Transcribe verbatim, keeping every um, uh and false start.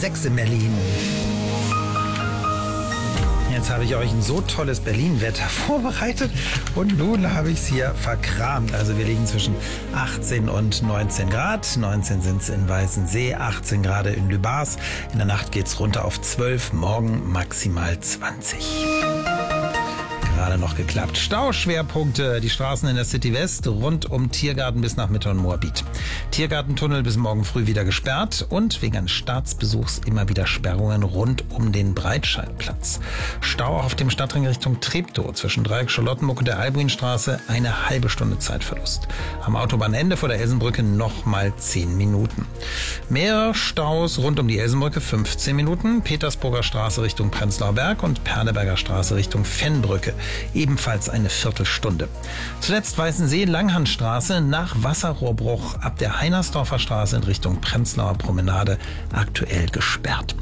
sechs in Berlin. Jetzt habe ich euch ein so tolles Berlin-Wetter vorbereitet und nun habe ich es hier verkramt. Also wir liegen zwischen achtzehn und neunzehn Grad. neunzehn sind es in Weißensee, achtzehn Grad in Lübars. In der Nacht geht es runter auf zwölf, morgen maximal zwanzig. Gerade noch geklappt. Stauschwerpunkte. Die Straßen in der City West rund um Tiergarten bis nach Mitte und Moabit. Tiergartentunnel bis morgen früh wieder gesperrt und wegen eines Staatsbesuchs immer wieder Sperrungen rund um den Breitscheidplatz. Stau auch auf dem Stadtring Richtung Treptow zwischen Dreieck Charlottenburg und der Albuinstraße eine halbe Stunde Zeitverlust. Am Autobahnende vor der Elsenbrücke nochmal zehn Minuten. Mehr Staus rund um die Elsenbrücke fünfzehn Minuten. Petersburger Straße Richtung Prenzlauer Berg und Perleberger Straße Richtung Fennbrücke. Ebenfalls eine Viertelstunde. Zuletzt Weißensee Langhandstraße nach Wasserrohrbruch ab der Heinersdorfer Straße in Richtung Prenzlauer Promenade aktuell gesperrt.